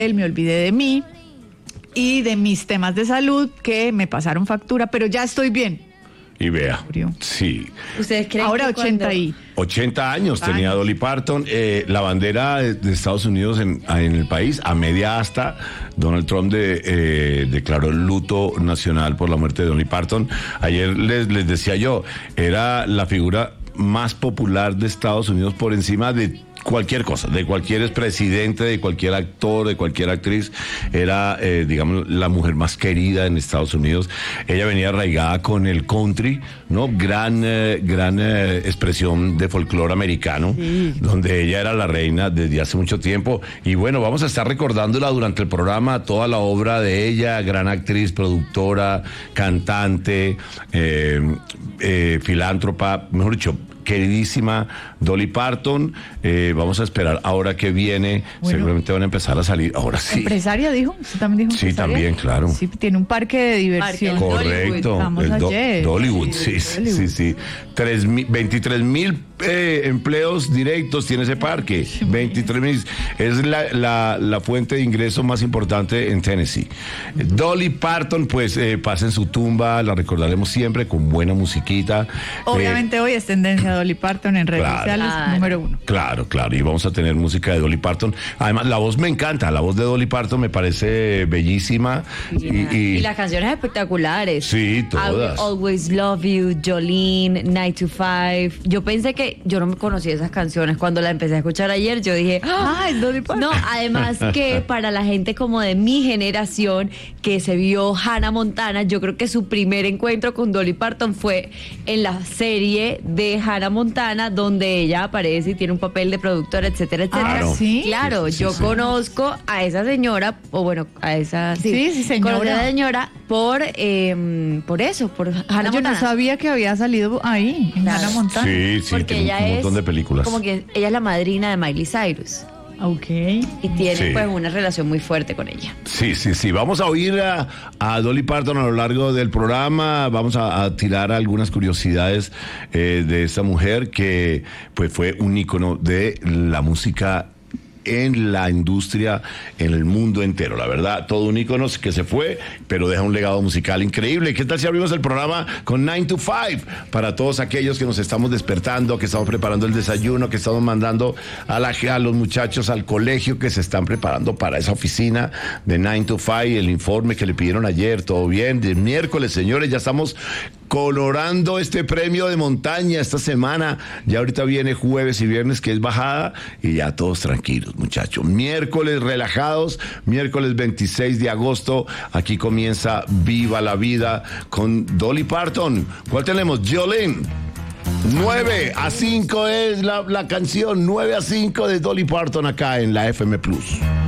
me olvidé de mí y de mis temas de salud que me pasaron factura, pero ya estoy bien. Y vea, sí. ¿Ustedes creen ahora que 80 años tenía Dolly Parton, la bandera de Estados Unidos en el país, a media asta, Donald Trump declaró el luto nacional por la muerte de Dolly Parton. Ayer les decía yo, era la figura más popular de Estados Unidos por encima de cualquier cosa, de cualquier expresidente, de cualquier actor, de cualquier actriz. Era, digamos, la mujer más querida en Estados Unidos. Ella venía arraigada con el country, ¿no? Gran expresión de folclore americano, donde ella era la reina desde hace mucho tiempo. Y bueno, vamos a estar recordándola durante el programa, toda la obra de ella, gran actriz, productora, cantante, filántropa, mejor dicho, queridísima Dolly Parton. Vamos a esperar ahora que viene. Bueno, seguramente van a empezar a salir. Ahora sí. ¿Empresaria dijo? ¿Usted también dijo? Sí, también, claro. Sí, tiene un parque de diversión. Correcto. Dollywood, sí. 23,000 empleos directos tiene ese parque. 23,000. Es la fuente de ingreso más importante en Tennessee. Dolly Parton, pues pasa en su tumba. La recordaremos siempre con buena musiquita. Obviamente hoy es tendencia Dolly Parton en redes sociales, número 1. Claro. Y vamos a tener música de Dolly Parton. Además, la voz me encanta. La voz de Dolly Parton me parece bellísima. Y las canciones espectaculares. Sí, todas. I Will Always Love You, Jolene, 9 to 5. Yo pensé que yo no me conocía esas canciones. Cuando la empecé a escuchar ayer, yo dije, es Dolly Parton. No, además que para la gente como de mi generación que se vio Hannah Montana, yo creo que su primer encuentro con Dolly Parton fue en la serie de Hannah Montana, donde ella aparece y tiene un papel de productora, etcétera. ¿Sí? Claro, yo conozco a esa señora, o bueno, a esa señora por eso, por Hannah Montana. Yo no sabía que había salido ahí, en Hannah Montana. Sí, porque tiene ella un montón de películas. Como que ella es la madrina de Miley Cyrus. Ok. Y tiene pues una relación muy fuerte con ella. Sí. Vamos a oír a Dolly Parton a lo largo del programa. Vamos a tirar algunas curiosidades de esta mujer que pues fue un ícono de la música en la industria, en el mundo entero. La verdad, todo un ícono que se fue, pero deja un legado musical increíble. ¿Qué tal si abrimos el programa con 9 to 5? Para todos aquellos que nos estamos despertando, que estamos preparando el desayuno, que estamos mandando a los muchachos al colegio, que se están preparando para esa oficina de 9 to 5, el informe que le pidieron ayer, todo bien. De miércoles, señores, ya estamos colorando este premio de montaña esta semana. Ya ahorita viene jueves y viernes, que es bajada, y ya todos tranquilos, muchachos. Miércoles relajados, miércoles 26 de agosto, aquí comienza Viva la Vida con Dolly Parton. ¿Cuál tenemos? Jolene. 9 a 5 es la canción, 9 a 5 de Dolly Parton acá en la FM Plus.